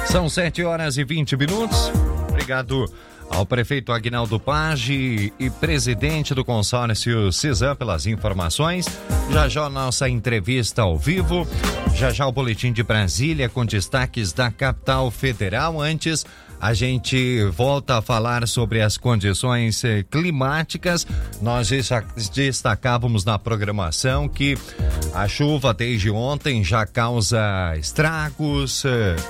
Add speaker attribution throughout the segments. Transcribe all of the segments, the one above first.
Speaker 1: São 7h20. Obrigado ao prefeito Aguinaldo Page e presidente do consórcio CISAM pelas informações. Já a nossa entrevista ao vivo. Já o boletim de Brasília com destaques da capital federal. Antes, a gente volta a falar sobre as condições climáticas. Nós destacávamos na programação que a chuva desde ontem já causa estragos.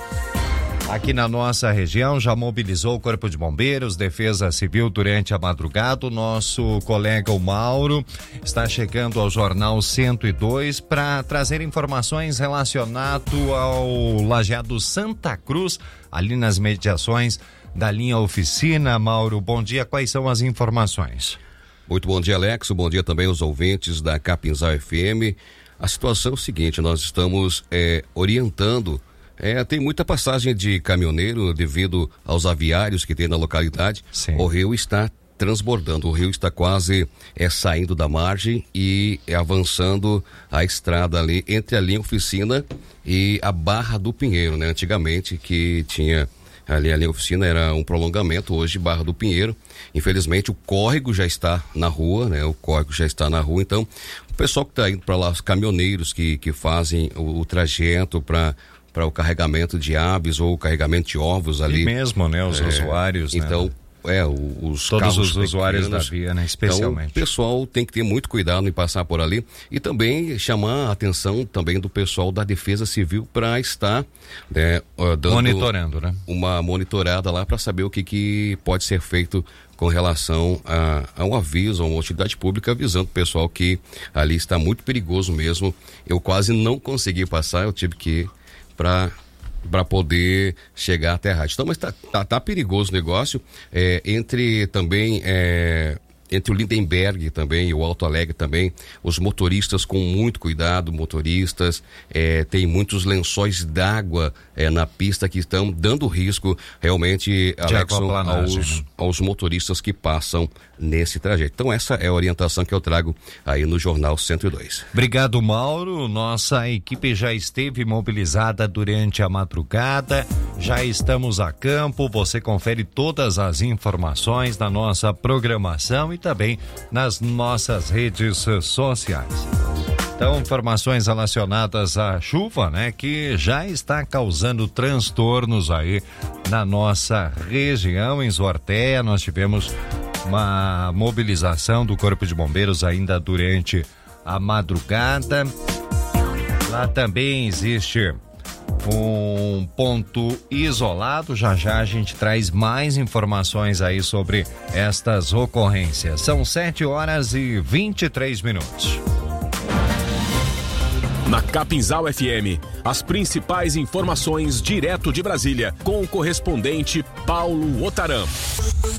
Speaker 1: Aqui na nossa região já mobilizou o Corpo de Bombeiros, Defesa Civil durante a madrugada. O nosso colega o Mauro está chegando ao Jornal 102 para trazer informações relacionadas ao Lajeado Santa Cruz, ali nas mediações da linha oficina. Mauro, bom dia, quais são as informações?
Speaker 2: Muito bom dia, Alex, bom dia também aos ouvintes da Capinzal FM. A situação é o seguinte, nós estamos orientando. Tem muita passagem de caminhoneiro devido aos aviários que tem na localidade.
Speaker 1: Sim.
Speaker 2: O rio está transbordando, o rio está quase saindo da margem e avançando a estrada ali entre a linha oficina e a Barra do Pinheiro, né? Antigamente que tinha ali a linha oficina era um prolongamento, hoje Barra do Pinheiro. Infelizmente o córrego já está na rua, né? Então o pessoal que está indo para lá, os caminhoneiros que fazem o trajeto para o carregamento de aves ou o carregamento de ovos ali.
Speaker 1: E mesmo, né, os usuários,
Speaker 2: então,
Speaker 1: né?
Speaker 2: Todos
Speaker 1: os usuários da via, né, especialmente.
Speaker 2: Então, o pessoal tem que ter muito cuidado em passar por ali e também chamar a atenção também do pessoal da Defesa Civil para estar dando
Speaker 1: monitorando, né?
Speaker 2: Uma monitorada lá para saber o que pode ser feito com relação a um aviso, a uma utilidade pública, avisando o pessoal que ali está muito perigoso mesmo. Eu quase não consegui passar, eu tive que ir para poder chegar até a rádio. Então, mas tá perigoso o negócio, entre o Lindenberg também e o Alto Alegre também, os motoristas com muito cuidado, tem muitos lençóis d'água na pista que estão dando risco realmente, Alex, aos motoristas que passam nesse trajeto. Então essa é a orientação que eu trago aí no Jornal 102.
Speaker 1: Obrigado, Mauro. Nossa equipe já esteve mobilizada durante a madrugada, já estamos a campo. Você confere todas as informações na nossa programação e também nas nossas redes sociais. Então, informações relacionadas à chuva, né, que já está causando transtornos aí na nossa região. Em Zortéia, nós tivemos uma mobilização do Corpo de Bombeiros ainda durante a madrugada. Lá também existe um ponto isolado. Já a gente traz mais informações aí sobre estas ocorrências. São 7h23.
Speaker 3: Na Capinzal FM, as principais informações direto de Brasília, com o correspondente Paulo Otaram.